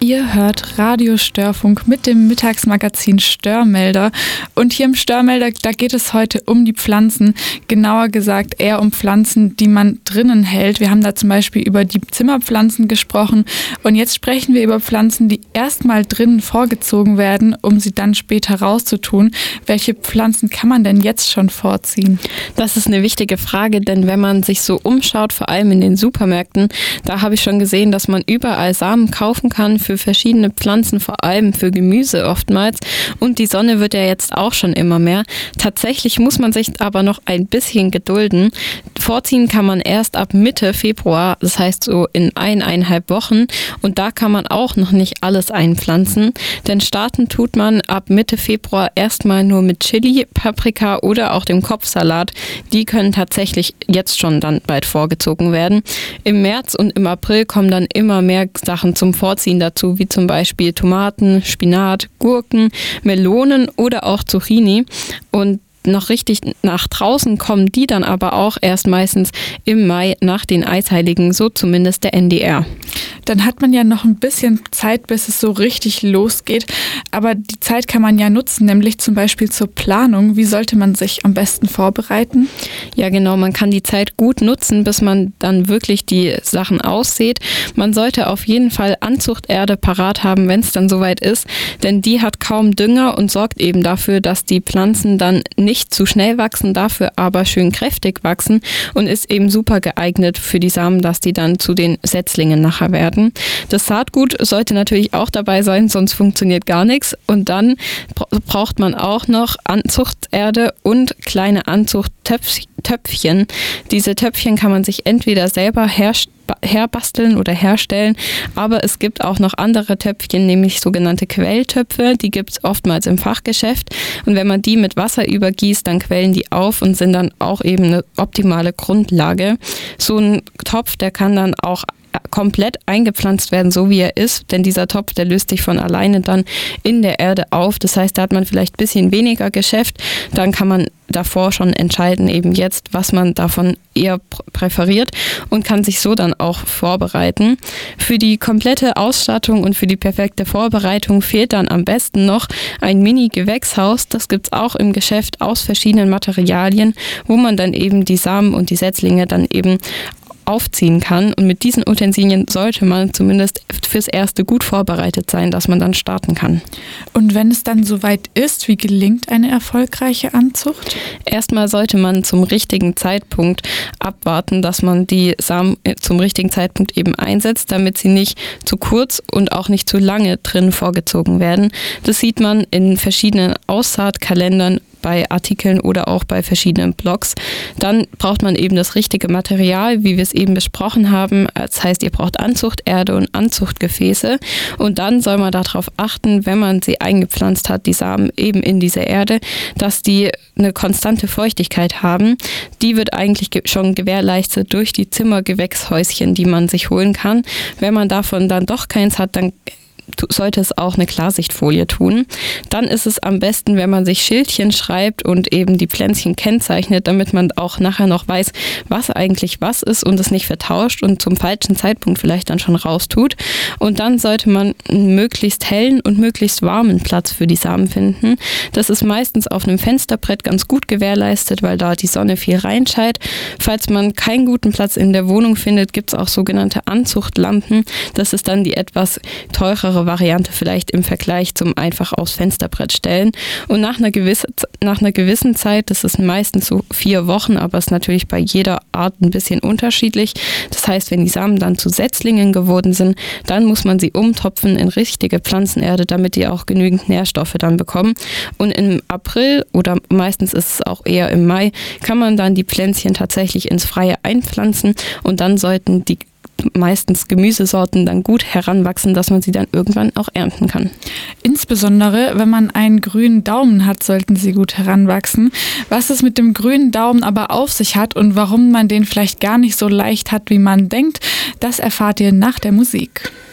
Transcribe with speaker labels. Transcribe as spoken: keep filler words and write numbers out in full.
Speaker 1: Ihr hört Radiostörfunk mit dem Mittagsmagazin Störmelder. Und hier im Störmelder, da geht es heute um die Pflanzen. Genauer gesagt eher um Pflanzen, die man drinnen hält. Wir haben da zum Beispiel über die Zimmerpflanzen gesprochen. Und jetzt sprechen wir über Pflanzen, die erstmal drinnen vorgezogen werden, um sie dann später rauszutun. Welche Pflanzen kann man denn jetzt schon vorziehen?
Speaker 2: Das ist eine wichtige Frage, denn wenn man sich so umschaut, vor allem in den Supermärkten, da habe ich schon gesehen, dass man überall Samen kaufen kann für verschiedene Pflanzen, vor allem für Gemüse oftmals. Und die Sonne wird ja jetzt auch schon immer mehr. Tatsächlich muss man sich aber noch ein bisschen gedulden. Vorziehen kann man erst ab Mitte Februar, das heißt so in eineinhalb Wochen. Und da kann man auch noch nicht alles einpflanzen, denn starten tut man ab Mitte Februar erstmal nur mit Chili, Paprika oder auch dem Kopfsalat. Die können tatsächlich jetzt schon dann bald vorgezogen werden. Im März und im April kommen dann immer mehr Sachen zum Vorziehen dazu, wie zum Beispiel Tomaten, Spinat, Gurken, Melonen oder auch Zucchini. Und noch richtig nach draußen kommen die dann aber auch erst meistens im Mai nach den Eisheiligen, so zumindest der N D R.
Speaker 1: Dann hat man ja noch ein bisschen Zeit, bis es so richtig losgeht. Aber die Zeit kann man ja nutzen, nämlich zum Beispiel zur Planung. Wie sollte man sich am besten vorbereiten?
Speaker 2: Ja genau, man kann die Zeit gut nutzen, bis man dann wirklich die Sachen aussät. Man sollte auf jeden Fall Anzuchterde parat haben, wenn es dann soweit ist, denn die hat kaum Dünger und sorgt eben dafür, dass die Pflanzen dann nicht Nicht zu schnell wachsen, dafür aber schön kräftig wachsen und ist eben super geeignet für die Samen, dass die dann zu den Setzlingen nachher werden. Das Saatgut sollte natürlich auch dabei sein, sonst funktioniert gar nichts. Und dann braucht man auch noch Anzuchterde und kleine Anzuchttöpfchen. Diese Töpfchen kann man sich entweder selber herstellen, herbasteln oder herstellen, aber es gibt auch noch andere Töpfchen, nämlich sogenannte Quelltöpfe, die gibt es oftmals im Fachgeschäft und wenn man die mit Wasser übergießt, dann quellen die auf und sind dann auch eben eine optimale Grundlage. So ein Topf, der kann dann auch komplett eingepflanzt werden, so wie er ist, denn dieser Topf, der löst sich von alleine dann in der Erde auf. Das heißt, da hat man vielleicht ein bisschen weniger Geschäft, dann kann man davor schon entscheiden, eben jetzt, was man davon eher präferiert und kann sich so dann auch vorbereiten. Für die komplette Ausstattung und für die perfekte Vorbereitung fehlt dann am besten noch ein Mini-Gewächshaus. Das gibt es auch im Geschäft aus verschiedenen Materialien, wo man dann eben die Samen und die Setzlinge dann eben aufziehen kann. Und mit diesen Utensilien sollte man zumindest fürs Erste gut vorbereitet sein, dass man dann starten kann.
Speaker 1: Und wenn es dann soweit ist, wie gelingt eine erfolgreiche Anzucht?
Speaker 2: Erstmal sollte man zum richtigen Zeitpunkt abwarten, dass man die Samen zum richtigen Zeitpunkt eben einsetzt, damit sie nicht zu kurz und auch nicht zu lange drin vorgezogen werden. Das sieht man in verschiedenen Aussaatkalendern, bei Artikeln oder auch bei verschiedenen Blogs. Dann braucht man eben das richtige Material, wie wir es eben besprochen haben. Das heißt, ihr braucht Anzuchterde und Anzuchtgefäße und dann soll man darauf achten, wenn man sie eingepflanzt hat, die Samen eben in diese Erde, dass die eine konstante Feuchtigkeit haben. Die wird eigentlich schon gewährleistet durch die Zimmergewächshäuschen, die man sich holen kann. Wenn man davon dann doch keins hat, dann sollte es auch eine Klarsichtfolie tun. Dann ist es am besten, wenn man sich Schildchen schreibt und eben die Pflänzchen kennzeichnet, damit man auch nachher noch weiß, was eigentlich was ist und es nicht vertauscht und zum falschen Zeitpunkt vielleicht dann schon raustut. Und dann sollte man einen möglichst hellen und möglichst warmen Platz für die Samen finden. Das ist meistens auf einem Fensterbrett ganz gut gewährleistet, weil da die Sonne viel reinscheint. Falls man keinen guten Platz in der Wohnung findet, gibt es auch sogenannte Anzuchtlampen. Das ist dann die etwas teurere Variante vielleicht im Vergleich zum einfach aufs Fensterbrett stellen. Und nach einer, gewisse, nach einer gewissen Zeit, das ist meistens so vier Wochen, aber ist natürlich bei jeder Art ein bisschen unterschiedlich. Das heißt, wenn die Samen dann zu Setzlingen geworden sind, dann muss man sie umtopfen in richtige Pflanzenerde, damit die auch genügend Nährstoffe dann bekommen. Und im April oder meistens ist es auch eher im Mai, kann man dann die Pflänzchen tatsächlich ins Freie einpflanzen und dann sollten die meistens Gemüsesorten dann gut heranwachsen, dass man sie dann irgendwann auch ernten kann.
Speaker 1: Insbesondere, wenn man einen grünen Daumen hat, sollten sie gut heranwachsen. Was es mit dem grünen Daumen aber auf sich hat und warum man den vielleicht gar nicht so leicht hat, wie man denkt, das erfahrt ihr nach der Musik.